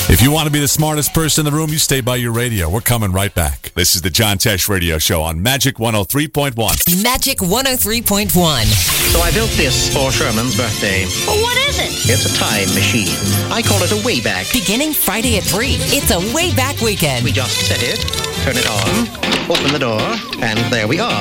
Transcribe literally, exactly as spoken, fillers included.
If you want to be the smartest person in the room, you stay by your radio. We're coming right back. This is the John Tesh Radio Show on Magic one oh three point one. Magic one oh three point one. So I built this for Sherman's birthday. Well, what is it? It's a time machine. I call it a Wayback. Beginning Friday at three, it's a Wayback Weekend. We just set it, turn it on, open the door, and there we are.